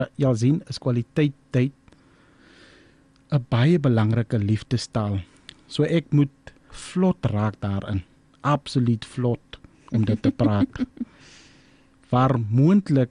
Jy sien, is kwaliteit tyd 'n baie belangrike liefdestaal. So ek moet vlot raak daarin. Absoluut vlot om dit te praat. Waar moontlik